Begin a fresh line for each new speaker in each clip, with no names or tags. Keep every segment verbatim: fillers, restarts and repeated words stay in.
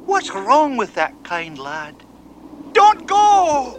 What's wrong with that kind lad? Don't go!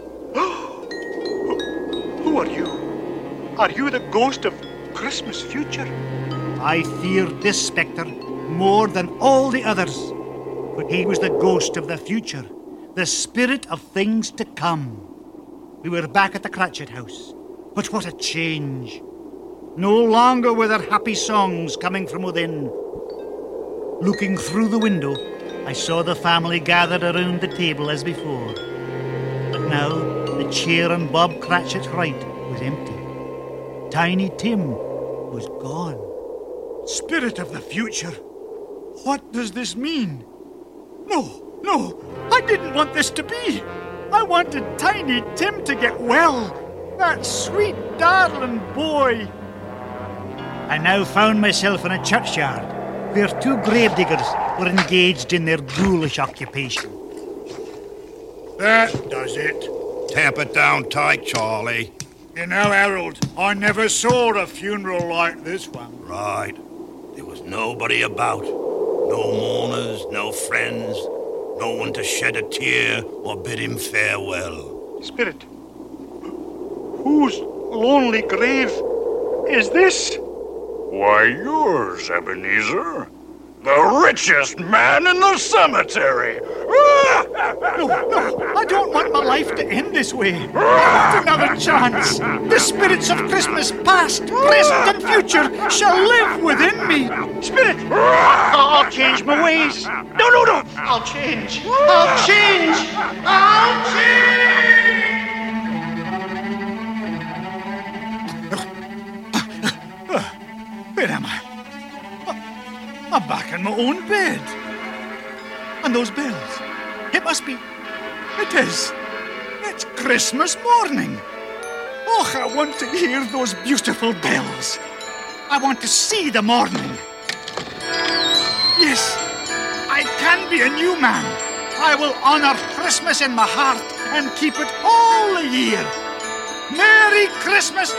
Who are you? Are you the ghost of Christmas future?
I feared this spectre more than all the others, for he was the ghost of the future, the spirit of things to come. We were back at the Cratchit house, but what a change! No longer were there happy songs coming from within. Looking through the window, I saw the family gathered around the table as before. But now the chair on Bob Cratchit's right was empty. Tiny Tim was gone. Spirit of the future, what does this mean? No, no, I didn't want this to be. I wanted Tiny Tim to get well. That sweet, darling boy. I now found myself in a churchyard where two gravediggers were engaged in their ghoulish occupation.
That does it.
Tamp it down tight, Charlie.
You know, Harold, I never saw a funeral like this one.
Right. There was nobody about. No mourners, no friends, no one to shed a tear or bid him farewell.
Spirit, whose lonely grave is this?
Why, yours, Ebenezer. The richest man in the cemetery.
No, no, I don't want my life to end this way. I want another chance. The spirits of Christmas past, present, and future shall live within me.
Spirit, I'll change my ways. No, no, no. I'll change. I'll change. I'll change.
Where am I? I'm back in my own bed. And those bells. It must be. It is. It's Christmas morning. Oh, I want to hear those beautiful bells. I want to see the morning. Yes, I can be a new man. I will honor Christmas in my heart and keep it all the year. Merry Christmas